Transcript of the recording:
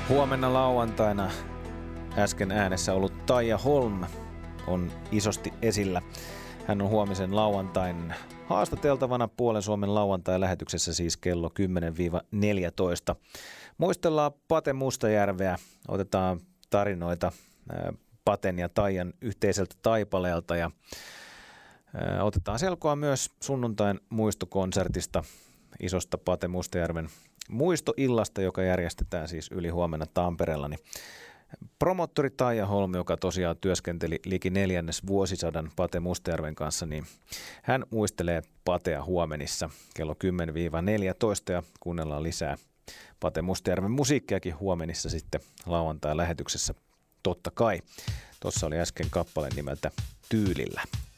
Huomenna lauantaina äsken äänessä ollut Taija Holm on isosti esillä. Hän on huomisen lauantain haastateltavana Puolen Suomen lauantai-lähetyksessä siis kello 10-14. Muistellaan Pate Mustajärveä, otetaan tarinoita Paten ja Taijan yhteiseltä taipaleelta ja otetaan selkoa myös sunnuntain muistokonsertista, isosta Pate Mustajärven muistoillasta, joka järjestetään siis yli huomenna Tampereella. Niin promottori Taija Holm, joka tosiaan työskenteli liki 4. vuosisadan Pate Mustajärven kanssa, niin hän muistelee Patea huomenissa kello 10-14 ja kuunnellaan lisää Pate Mustajärven musiikkiakin huomenissa sitten lauantai-lähetyksessä totta kai. Tuossa oli äsken kappale nimeltä Tyylillä.